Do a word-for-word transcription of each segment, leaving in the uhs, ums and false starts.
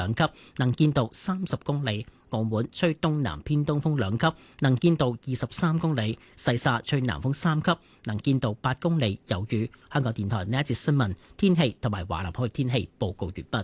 兩級，能見度三十公里；澳門吹東南偏東風兩級，能見度二十三公里；細沙吹南風三級，能見度八公里，有雨。香港電台呢一節新聞天氣同埋華南海天氣報告完畢。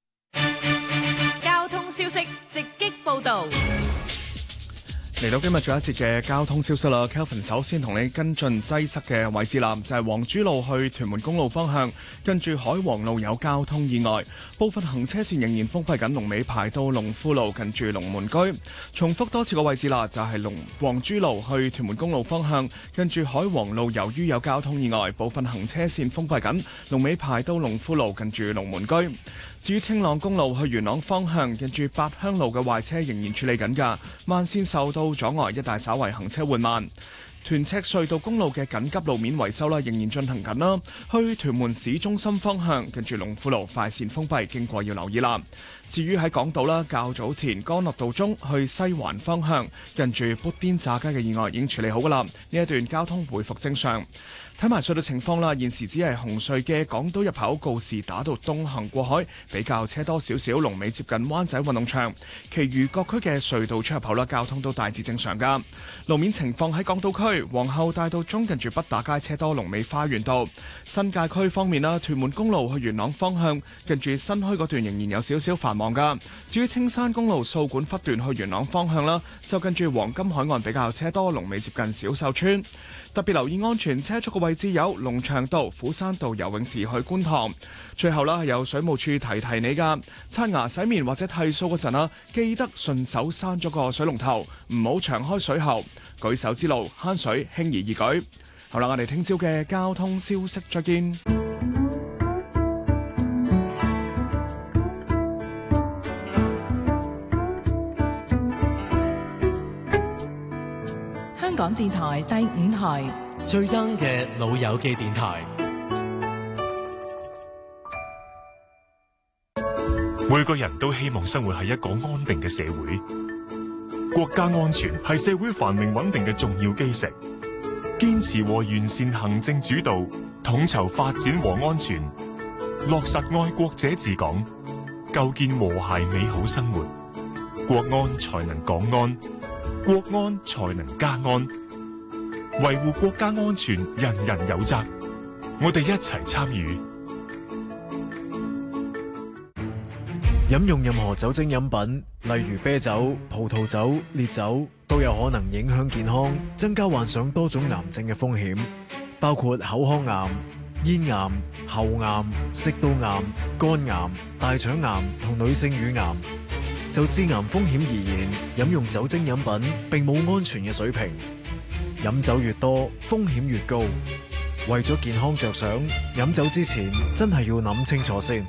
交通消息直擊報道。 嚟到今日最後一節嘅交通消息啦 ，Kelvin 首先同你跟進擠塞嘅位置啦，就係黃珠路去屯門公路方向，跟住海皇路有交通意外，部分行車線仍然封閉緊，龍尾排到龍富路近住龍門居。重複多次個位置啦，就係龍黃珠路去屯門公路方向，跟住海皇路由於有交通意外，部分行車線封閉緊，龍尾排到龍富路近住龍門居。至於青朗公路去元朗方向，近住八鄉路嘅壞車仍然處理緊㗎，慢線受到阻礙，一帶稍為行車緩慢。屯赤隧道公路嘅緊急路面維修啦，仍然進行緊啦。去屯門市中心方向，近住龍富路快線封閉，經過要留意啦。至於喺港島啦，較早前干諾道中去西環方向，近住砵甸乍街嘅意外已經處理好㗎啦，呢一段交通回復正常。睇埋隧道情況啦，現時只係紅隧嘅港島入口告士打道東行過海比較車多少少，龍尾接近灣仔運動場。其餘各區嘅隧道出入口啦，交通都大致正常㗎。路面情況喺港島區皇后大道中近住畢打街車多，龍尾花園道。新界區方面啦，屯門公路去元朗方向近住新墟嗰段仍然有少少繁忙㗎。至於青山公路掃管笏段去元朗方向啦，就近住黃金海岸比較車多，龍尾接近小秀村。特別留意安全車速嘅位置有龍翔道、虎山道游泳池去觀塘。最後啦，有水務處提提你㗎，刷牙洗面或者剃鬚嗰陣啦，記得順手閂咗個水龍頭，唔好長開水喉。舉手之勞，慳水輕而易舉。好啦，我哋聽朝嘅交通消息再見。 香港電台第五台最 young 嘅老友記電台。 每個人都希望生活喺一個安定嘅社會，國家安全係社會繁榮穩定嘅重要基石。堅持和完善行政主導，統籌發展和安全，落實愛國者治港，構建和諧美好生活，國安才能港安，國安才能家安。維護國家安全，人人有責。我哋一齊參與。 飲用任何酒精飲品，例如啤酒、葡萄酒、烈酒，都有可能影響健康，增加患上多種癌症嘅風險，包括口腔癌、咽癌、喉癌、食道癌、肝癌、大腸癌同女性乳癌。就致癌風險而言，飲用酒精飲品並冇安全嘅水平，飲酒越多，風險越高。為咗健康着想，飲酒之前真係要諗清楚先。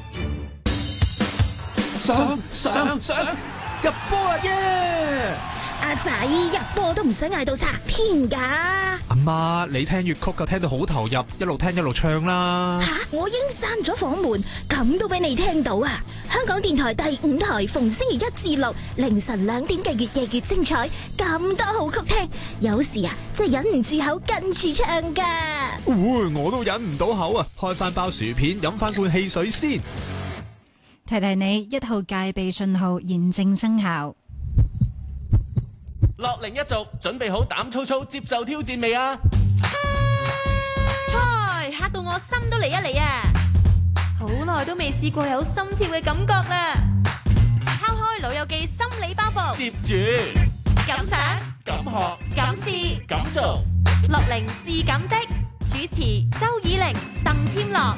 上上上入波啊耶！ 阿仔入波都唔使嗌到拆天噶。 阿媽，你聽粵曲就聽到好投入，一路聽一路唱啦。 吓，我已經閂咗房門，咁都俾你聽到啊！香港電台第五台逢星期一至六凌晨兩點嘅越夜越精彩，咁多好曲聽，有時啊真係忍唔住口跟住唱噶。 嗚，我都忍唔到口啊！開翻包薯片，飲翻罐汽水先。 提提你，一號戒備信號現正生效。 樂齡一族準備好膽粗粗接受挑戰未啊？ 菜嚇到我心都嚟一嚟啊！好耐都未試過有心跳嘅感覺啦！拋開老友記心理包袱， 接住敢想敢學敢試敢做， 樂齡是咁的。主持周以玲、鄧添樂。